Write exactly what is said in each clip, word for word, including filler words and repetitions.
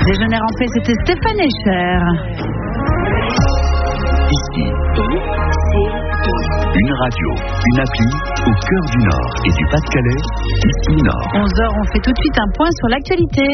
Déjeuner en paix, c'était Stéphane Echer. Ici, une radio, une appli au cœur du Nord et du Pas-de-Calais, ici Nord. onze heures, on fait tout de suite un point sur l'actualité.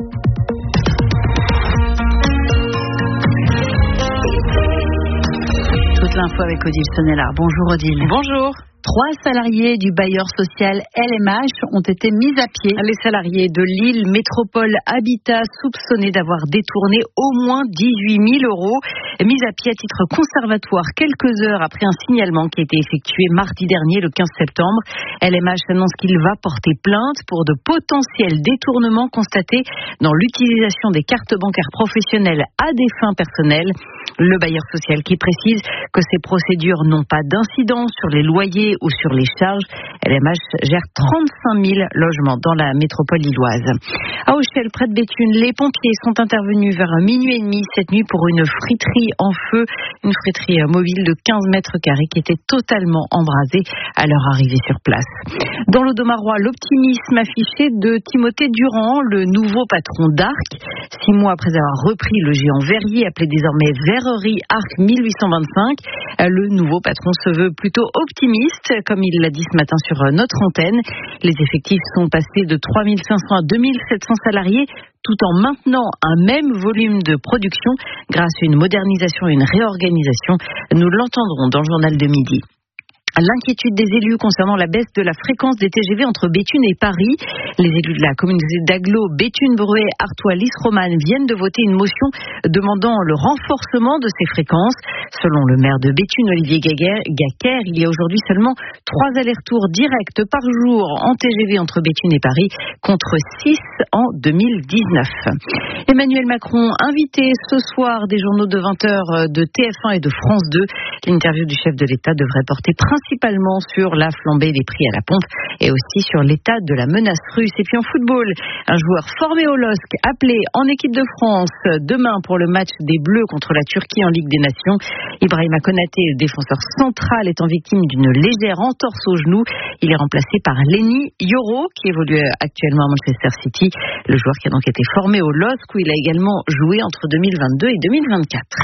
Toute l'info avec Odile Sonnellard. Bonjour Odile. Bonjour. Trois salariés du bailleur social L M H ont été mis à pied. Les salariés de Lille Métropole Habitat soupçonnés d'avoir détourné au moins dix-huit mille euros. Mis à pied à titre conservatoire quelques heures après un signalement qui a été effectué mardi dernier, le quinze septembre. L M H annonce qu'il va porter plainte pour de potentiels détournements constatés dans l'utilisation des cartes bancaires professionnelles à des fins personnelles. Le bailleur social qui précise que ces procédures n'ont pas d'incidence sur les loyers ou sur les charges. L M H gère trente-cinq mille logements dans la métropole lilloise. À Auchel, près de Béthune, les pompiers sont intervenus vers minuit et demi cette nuit pour une friterie en feu, une friterie mobile de quinze mètres carrés qui était totalement embrasée à leur arrivée sur place. Dans l'Audomarois, l'optimisme affiché de Timothée Durand, le nouveau patron d'Arc. Six mois après avoir repris le géant verrier appelé désormais Verrerie Arc mille huit cent vingt-cinq, le nouveau patron se veut plutôt optimiste, comme il l'a dit ce matin sur notre antenne. Les effectifs sont passés de trois mille cinq cents à deux mille sept cents salariés, tout en maintenant un même volume de production grâce à une modernisation et une réorganisation. Nous l'entendrons dans le journal de midi. L'inquiétude des élus concernant la baisse de la fréquence des T G V entre Béthune et Paris. Les élus de la communauté d'agglo Béthune, Bruay, Artois, Lys-Romane viennent de voter une motion demandant le renforcement de ces fréquences. Selon le maire de Béthune, Olivier Gaquer, il y a aujourd'hui seulement trois allers-retours directs par jour en T G V entre Béthune et Paris contre six en deux mille dix-neuf. Emmanuel Macron, invité ce soir des journaux de vingt heures de T F un et de France deux. L'interview du chef de l'État devrait porter principalement sur la flambée des prix à la pompe et aussi sur l'état de la menace russe. Et puis en football, un joueur formé au L O S C appelé en équipe de France demain pour le match des Bleus contre la Turquie en Ligue des Nations. Ibrahima Konaté, le défenseur central, étant victime d'une légère entorse au genou. Il est remplacé par Lenny Yoro, qui évolue actuellement à Manchester City. Le joueur qui a donc été formé au L O S C, où il a également joué entre deux mille vingt-deux et deux mille vingt-quatre.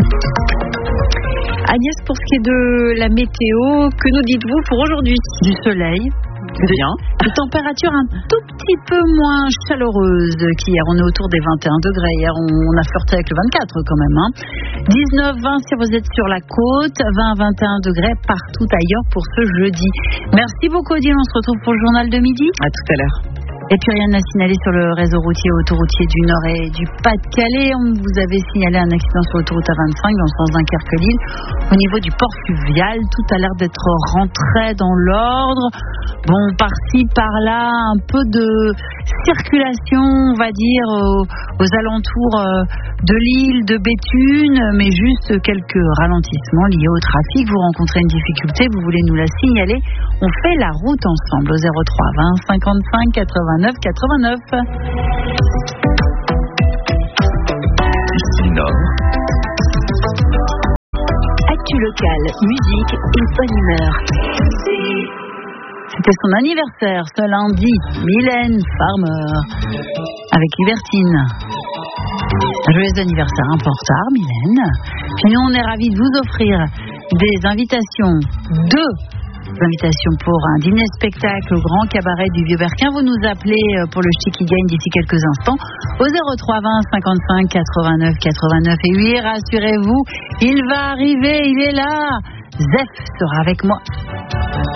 Agnès, pour ce qui est de la météo, que nous dites-vous pour aujourd'hui? Du soleil. Bien. Des températures un tout petit peu moins chaleureuses qu'hier. On est autour des vingt et un degrés. Hier, on a flirté avec le vingt-quatre quand même. Hein. dix-neuf vingt si vous êtes sur la côte. vingt à vingt et un degrés partout ailleurs pour ce jeudi. Merci beaucoup, Odile. On se retrouve pour le journal de midi. À tout à l'heure. Et puis rien à signaler sur le réseau routier autoroutier du Nord et du Pas-de-Calais. On vous avait signalé un accident sur l'autoroute A vingt-cinq dans le sens Dunkerque-Lille. Au niveau du port fluvial, tout a l'air d'être rentré dans l'ordre. Bon, par-ci, par-là, un peu de circulation, on va dire, aux, aux alentours de l'île, de Béthune, mais juste quelques ralentissements liés au trafic. Vous rencontrez une difficulté, vous voulez nous la signaler. On fait la route ensemble au zéro trois vingt cinquante-cinq quatre-vingt-neuf quatre-vingt-neuf. Ici Nord. Actu locale, musique et bonne humeur. C'était son anniversaire ce lundi. Mylène Farmer avec Libertine. Joyeux anniversaire, un peu en retard, Mylène. Puis nous, on est ravis de vous offrir des invitations, deux invitations pour un dîner-spectacle au Grand Cabaret du Vieux-Berquin. Vous nous appelez pour le ch'ti qui gagne d'ici quelques instants au zéro trois vingt cinquante-cinq quatre-vingt-neuf quatre-vingt-neuf. Et oui, rassurez-vous, il va arriver, il est là. Zef sera avec moi.